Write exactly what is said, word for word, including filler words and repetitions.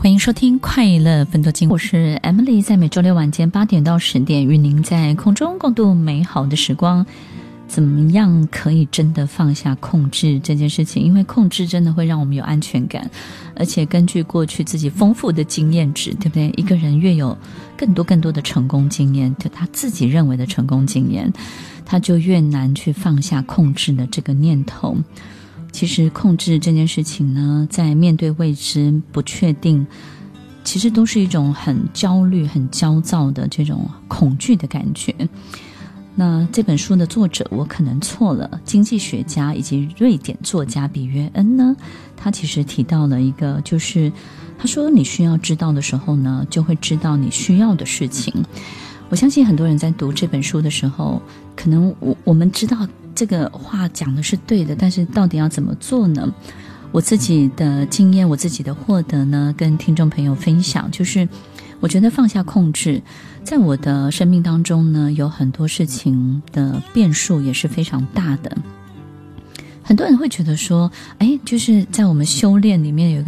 欢迎收听快乐分多金，我是 Emily， 在每周六晚间八点到十点与您在空中共度美好的时光。怎么样可以真的放下控制这件事情？因为控制真的会让我们有安全感，而且根据过去自己丰富的经验值，对不对？一个人越有更多更多的成功经验，就他自己认为的成功经验，他就越难去放下控制的这个念头。其实控制这件事情呢，在面对未知不确定，其实都是一种很焦虑很焦躁的这种恐惧的感觉。那这本书的作者我可能错了，经济学家以及瑞典作家比约恩呢，他其实提到了一个，就是他说你需要知道的时候呢，就会知道你需要的事情。我相信很多人在读这本书的时候，可能我我们知道这个话讲的是对的，但是到底要怎么做呢？我自己的经验，我自己的获得呢，跟听众朋友分享，就是我觉得放下控制，在我的生命当中呢，有很多事情的变数也是非常大的。很多人会觉得说，哎，就是在我们修炼里面有一